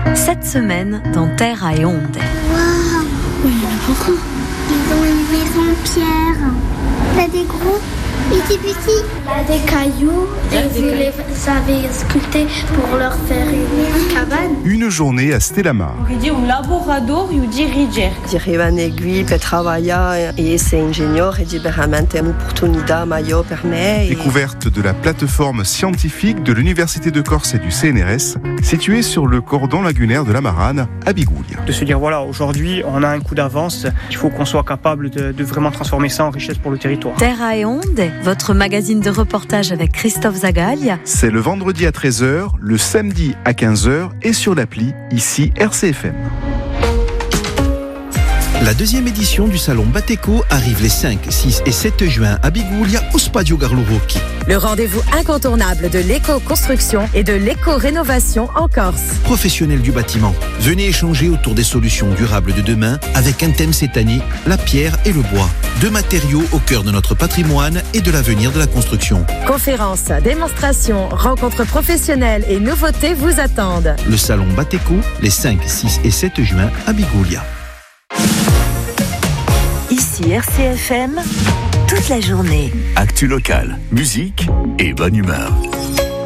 Cette semaine, dans Terra et Onde. Waouh, il y en a beaucoup. Ils ont une maison en pierre. T'as des gros et des petits. Il y a des cailloux et vous les avez sculptés pour leur faire une cabane. Une journée à Stellamar. Un laborator e o dirigir. Dirigir per trabalhar e ser engenheiro e veramente uma oportunidade maior per me. Découverte de la plateforme scientifique de l'Université de Corse et du CNRS, située sur le cordon lagunaire de la Marane, à Bigoulia. De se dire, voilà, aujourd'hui, on a un coup d'avance, il faut qu'on soit capable de vraiment transformer ça en richesse pour le territoire. Terra et Onde, votre magazine de reportage avec Christophe Zagaglia. C'est le vendredi à 13h, le samedi à 15h et sur l'appli, ici RCFM. La deuxième édition du salon Bateco arrive les 5, 6 et 7 juin à Bigoulia au Spadio Garlo Rocchi. Le rendez-vous incontournable de l'éco-construction et de l'éco-rénovation en Corse. Professionnels du bâtiment, venez échanger autour des solutions durables de demain avec un thème cette année, la pierre et le bois. Deux matériaux au cœur de notre patrimoine et de l'avenir de la construction. Conférences, démonstrations, rencontres professionnelles et nouveautés vous attendent. Le salon Bateco, les 5, 6 et 7 juin à Bigoulia. Ici RCFM, toute la journée. Actu locale, musique et bonne humeur.